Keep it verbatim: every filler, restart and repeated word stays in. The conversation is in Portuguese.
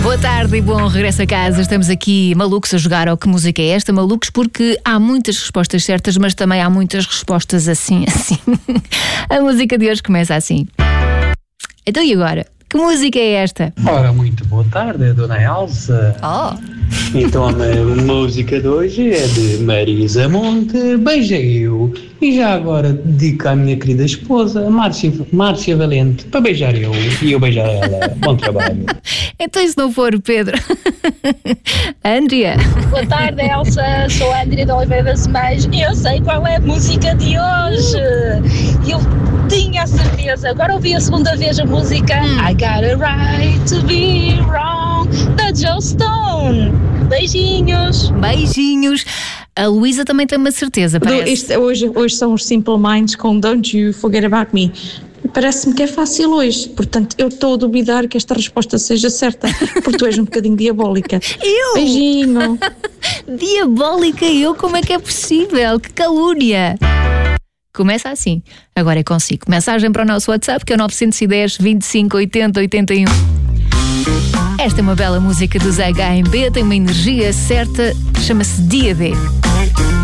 Boa tarde e bom regresso a casa. Estamos aqui malucos a jogar ao Que Música é Esta? Malucos porque há muitas respostas certas, mas também há muitas respostas assim, assim. A música de hoje começa assim. Então e agora? Que música é esta? Ora, muito boa tarde, Dona Elsa. Oh! Então a música de hoje é de Marisa Monte, Beija Eu. E já agora dedico à minha querida esposa, Márcia, Márcia Valente, para beijar eu e eu beijar ela. Bom trabalho. Então e se não for o Pedro? Andrea. Boa tarde, Elsa. Sou a Andrea de Oliveira das Mães e eu sei qual é a música de hoje. Eu tinha a certeza. Agora ouvi a segunda vez a música hum. I Got a Right to Be Wrong, da Joe Stone. Beijinhos. Beijinhos. A Luísa também tem uma certeza, parece. Isto, hoje, hoje são os Simple Minds com Don't You Forget About Me. Parece-me que é fácil hoje, portanto eu estou a duvidar que esta resposta seja certa, porque tu és um bocadinho diabólica. Eu? Beijinho. Diabólica eu? Como é que é possível? Que calúnia! Começa assim, agora é consigo. Mensagem para o nosso WhatsApp, que é o nove um zero, vinte e cinco, oitenta, oitenta e um. Esta é uma bela música dos H M B, tem uma energia certa, chama-se Dia D.